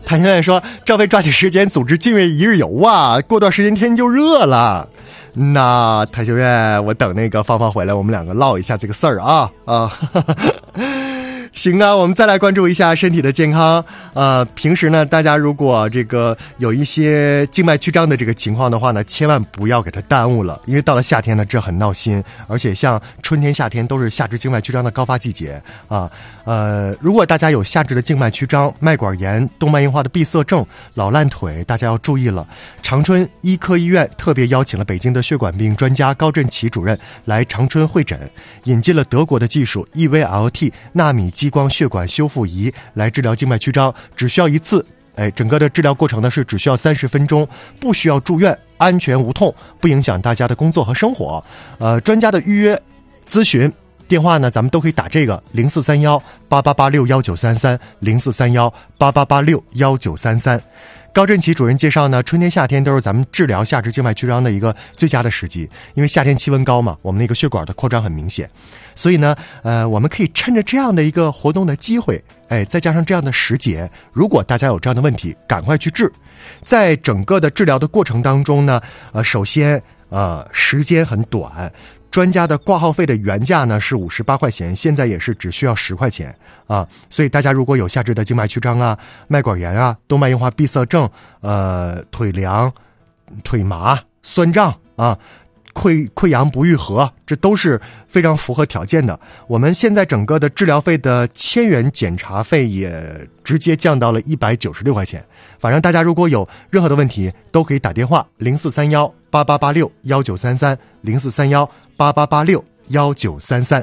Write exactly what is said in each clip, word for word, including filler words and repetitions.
谭先生说，赵飞抓紧时间组织近卫一日游啊，过段时间天就热了。那谭修院，我等那个芳芳回来，我们两个唠一下这个事儿啊啊。行啊，我们再来关注一下身体的健康。呃，平时呢，大家如果这个有一些静脉曲张的这个情况的话呢，千万不要给它耽误了，因为到了夏天呢，这很闹心，而且像春天、夏天都是下肢静脉曲张的高发季节啊。呃，如果大家有下肢的静脉曲张、脉管炎、动脉硬化的闭塞症、老烂腿，大家要注意了。长春医科医院特别邀请了北京的血管病专家高振奇主任来长春会诊，引进了德国的技术 E V L T 纳米激光血管修复仪来治疗静脉曲张，只需要一次。哎，整个的治疗过程呢是只需要三十分钟，不需要住院，安全无痛，不影响大家的工作和生活。呃，专家的预约咨询电话呢，咱们都可以打这个零四三幺八八八六幺九三三零四三幺八八八六幺九三三。高振奇主任介绍呢，春天夏天都是咱们治疗下肢静脉曲张的一个最佳的时机，因为夏天气温高嘛，我们那个血管的扩张很明显，所以呢，呃，我们可以趁着这样的一个活动的机会，哎，再加上这样的时节，如果大家有这样的问题，赶快去治。在整个的治疗的过程当中呢，呃，首先呃时间很短。专家的挂号费的原价呢是五十八块钱，现在也是只需要十块钱啊。所以大家如果有下肢的静脉曲张啊、脉管炎啊、动脉硬化闭塞症、呃腿凉、腿麻、酸胀啊、溃溃疡不愈合，这都是非常符合条件的。我们现在整个的治疗费的千元检查费也直接降到了一百九十六块钱。反正大家如果有任何的问题，都可以打电话零四三幺八八八六幺九三三零四三幺八八八六幺九三三。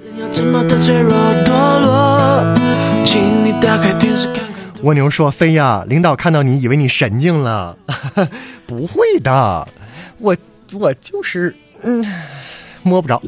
蜗牛说：“飞呀，领导看到你以为你神经了，不会的，我我就是嗯摸不着，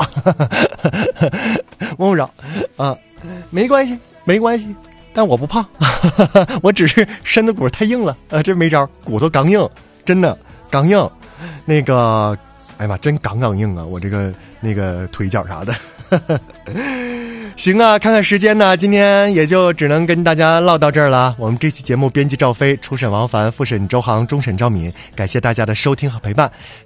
摸不着啊，没关系没关系，但我不胖，我只是身子骨太硬了，啊，这没招，骨头刚硬，真的刚硬，那个。”哎呀妈，真杠杠硬啊！我这个那个腿脚啥的，行啊，看看时间呢，今天也就只能跟大家唠到这儿了。我们这期节目编辑赵飞，初审王凡，复审周航，终审赵敏，感谢大家的收听和陪伴。